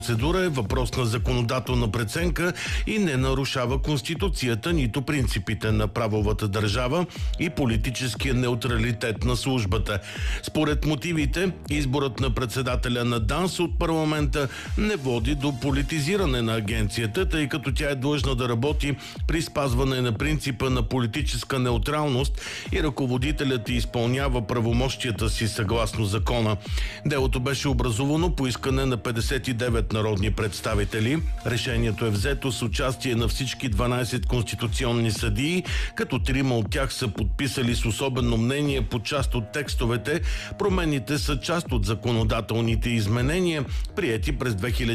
Процедура е въпрос на законодателна преценка и не нарушава Конституцията, нито принципите на правовата държава и политическия неутралитет на службата. Според мотивите, изборът на председателя на ДАНС от парламента не води до политизиране на агенцията, тъй като тя е длъжна да работи при спазване на принципа на политическа неутралност и ръководителят изпълнява правомощията си съгласно закона. Делото беше образувано по искане на 59 народни представители. Решението е взето с участие на всички 12 конституционни съдии, като 3 от тях са подписали с особено мнение по част от текстовете. Промените са част от законодателните изменения, приети през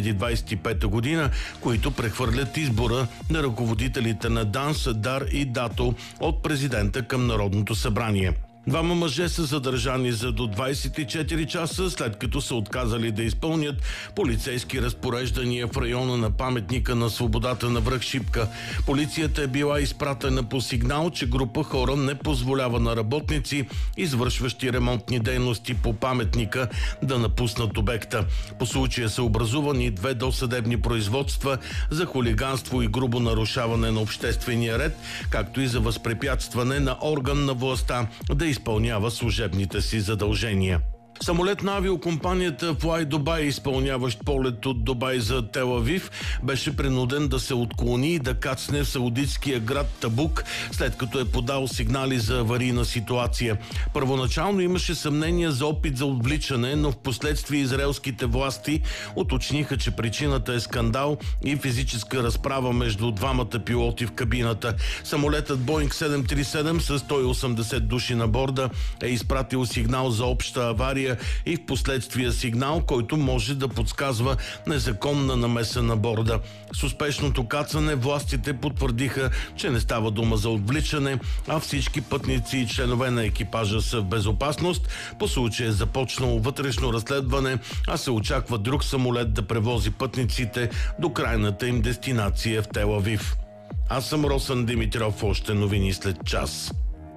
2025 година, които прехвърлят избора на ръководителите на ДАНС, ДАР и ДАТО от президента към Народното събрание. 2 мъже са задържани за до 24 часа, след като са отказали да изпълнят полицейски разпореждания в района на паметника на свободата на връх Шипка. Полицията е била изпратена по сигнал, че група хора не позволява на работници, извършващи ремонтни дейности по паметника, да напуснат обекта. По случая са образувани 2 досъдебни производства за хулиганство и грубо нарушаване на обществения ред, както и за възпрепятстване на орган на властта да изпълнява служебните си задължения. Самолет на авиокомпанията Fly Dubai, изпълняващ полет от Дубай за Тел Авив, беше принуден да се отклони и да кацне в саудитския град Табук, след като е подал сигнали за аварийна ситуация. Първоначално имаше съмнения за опит за отвличане, но в последствие израелските власти уточниха, че причината е скандал и физическа разправа между двамата пилоти в кабината. Самолетът Boeing 737 с 180 души на борда е изпратил сигнал за обща авария и в последствие сигнал, който може да подсказва незаконна намеса на борда. С успешното кацане властите потвърдиха, че не става дума за отвличане, а всички пътници и членове на екипажа са в безопасност. По случая е започнало вътрешно разследване, а се очаква друг самолет да превози пътниците до крайната им дестинация в Тел Авив. Аз съм Росен Димитров, още новини след час.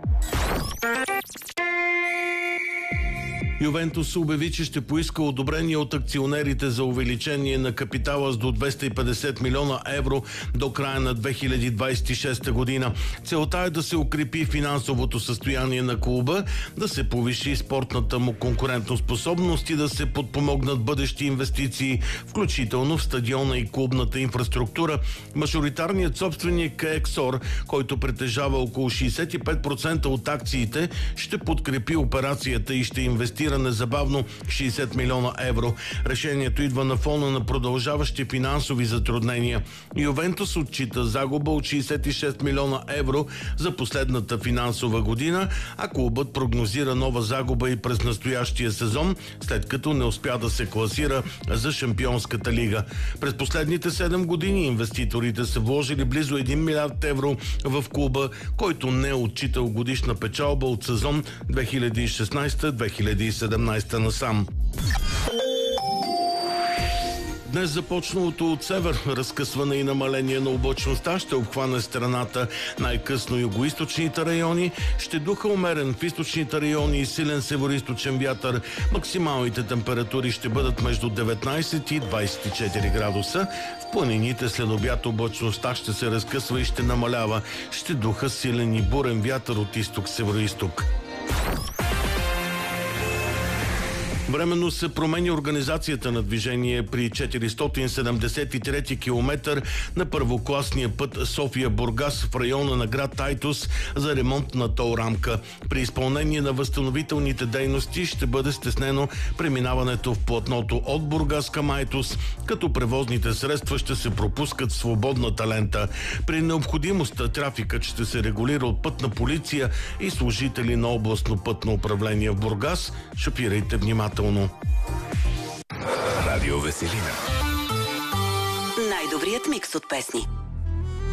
Ювентус обяви, че ще поиска одобрение от акционерите за увеличение на капитала с до 250 милиона евро до края на 2026 година. Целта е да се укрепи финансовото състояние на клуба, да се повиши спортната му конкурентоспособност и да се подпомогнат бъдещи инвестиции, включително в стадиона и клубната инфраструктура. Мажоритарният собственик Ексор, който притежава около 65% от акциите, ще подкрепи операцията и ще инвестира незабавно 60 милиона евро. Решението идва на фона на продължаващи финансови затруднения. Ювентус отчита загуба от 66 милиона евро за последната финансова година, а клубът прогнозира нова загуба и през настоящия сезон, след като не успя да се класира за Шампионската лига. През последните 7 години инвеститорите са вложили близо 1 милиард евро в клуба, който не е отчитал годишна печалба от сезон 2016-2017 насам. Днес започналото от север разкъсване и намаление на облачността ще обхване страната, най-късно югоизточните райони. Ще духа умерен в източните райони и силен североизточен вятър. Максималните температури ще бъдат между 19 и 24 градуса. В планините след обяд облачността ще се разкъсва и ще намалява. Ще духа силен и бурен вятър от изток-североизток. Временно се промени организацията на движение при 473-ти километър на първокласния път София-Бургас в района на град Айтос за ремонт на тол рамка. При изпълнение на възстановителните дейности ще бъде стеснено преминаването в платното от Бургас към Айтос, като превозните средства ще се пропускат в свободната лента. При необходимост трафикът ще се регулира от пътна полиция и служители на областно пътно управление в Бургас. Шофирайте внимателно. Радио Веселина. Най-добрият микс от песни.